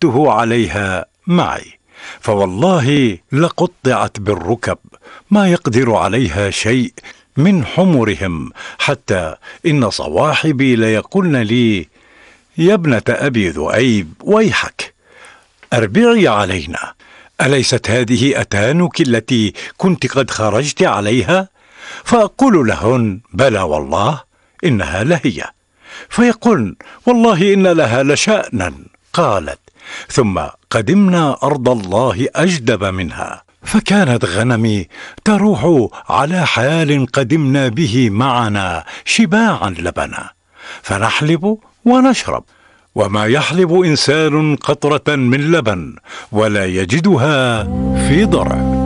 حملته عليها معي، فوالله لقطعت بالركب، ما يقدر عليها شيء من حمرهم، حتى إن صواحبي ليقولن لي: يا ابنة أبي ذؤيب، ويحك، أربعي علينا، أليست هذه أتانك التي كنت قد خرجت عليها؟ فأقول لهن: بلى والله، إنها لهي. فيقولن: والله إن لها لشأنا. قالت: ثم قدمنا أرض الله أجدب منها، فكانت غنمي تروح على حال قدمنا به معنا شباعا لبنا، فنحلب ونشرب، وما يحلب إنسان قطرة من لبن ولا يجدها في ضرع.